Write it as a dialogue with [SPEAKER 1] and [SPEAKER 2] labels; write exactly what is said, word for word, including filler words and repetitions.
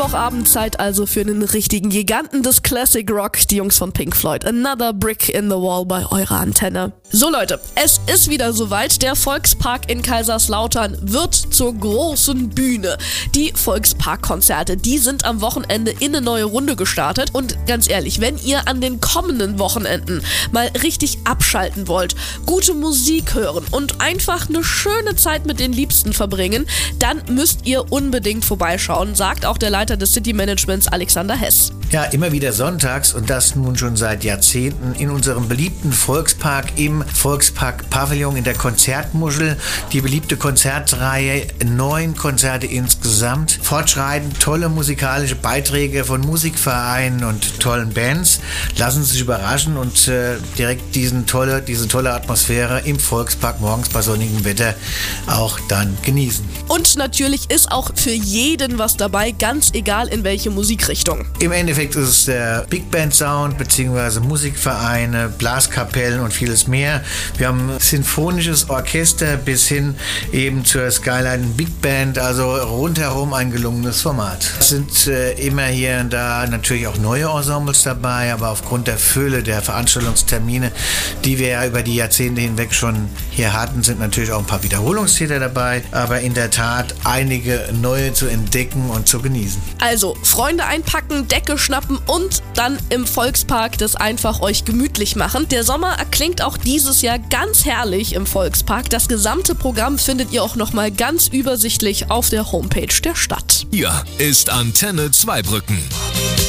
[SPEAKER 1] Mittwochabend Zeit also für einen richtigen Giganten des Classic Rock, die Jungs von Pink Floyd. Another Brick in the Wall bei eurer Antenne. So Leute, es ist wieder soweit. Der Volkspark in Kaiserslautern wird zur großen Bühne. Die Volksparkkonzerte, die sind am Wochenende in eine neue Runde gestartet. Und ganz ehrlich, wenn ihr an den kommenden Wochenenden mal richtig abschalten wollt, gute Musik hören und einfach eine schöne Zeit mit den Liebsten verbringen, dann müsst ihr unbedingt vorbeischauen, sagt auch der Leiter des City Managements Alexander Hess.
[SPEAKER 2] Ja, immer wieder sonntags und das nun schon seit Jahrzehnten in unserem beliebten Volkspark im Volkspark Pavillon in der Konzertmuschel. Die beliebte Konzertreihe, neun Konzerte insgesamt. Fortschreitend tolle musikalische Beiträge von Musikvereinen und tollen Bands. Lassen Sie sich überraschen und äh, direkt diesen tolle, diese tolle Atmosphäre im Volkspark morgens bei sonnigem Wetter auch dann genießen.
[SPEAKER 1] Und natürlich ist auch für jeden was dabei, ganz egal in welche Musikrichtung.
[SPEAKER 2] Im Endeffekt ist es der Big Band Sound bzw. Musikvereine, Blaskapellen und vieles mehr. Wir haben sinfonisches Orchester bis hin eben zur Skyline Big Band, also rundherum ein gelungenes Format. Es sind äh, immer hier und da natürlich auch neue Ensembles dabei, aber aufgrund der Fülle der Veranstaltungstermine, die wir ja über die Jahrzehnte hinweg schon hier hatten, sind natürlich auch ein paar Wiederholungstäter dabei, aber in der Tat einige neue zu entdecken und zu genießen.
[SPEAKER 1] Also Freunde einpacken, Decke schnappen und dann im Volkspark das einfach euch gemütlich machen. Der Sommer erklingt auch dieses Jahr ganz herrlich im Volkspark. Das gesamte Programm findet ihr auch nochmal ganz übersichtlich auf der Homepage der Stadt.
[SPEAKER 3] Hier ist Antenne Zweibrücken.